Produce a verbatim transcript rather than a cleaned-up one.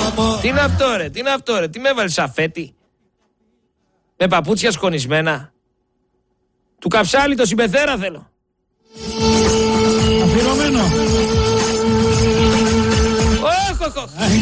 Τι είναι αυτό ρε, τι είναι αυτό ρε, τι με έβαλες αφέτη? Με παπούτσια σκονισμένα. Του Καψάλη το συμπεθέρα θέλω. Αφιερωμένο. Όχι, όχι, όχι.